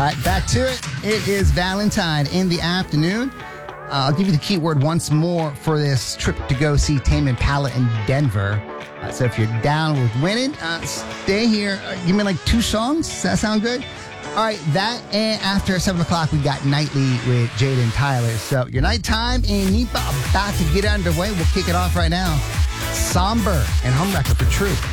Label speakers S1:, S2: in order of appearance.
S1: All right, back to it. It is Valentine in the afternoon. I'll give you the keyword once more for this trip to go see Tame Impala in Denver. So if you're down with winning, stay here. Give me like 2 songs. Does that sound good? All right, that and after 7 o'clock, we got Nightly with Jaden Tyler. So your nighttime in NEPA about to get underway. We'll kick it off right now. Somber and Homewrecker for True.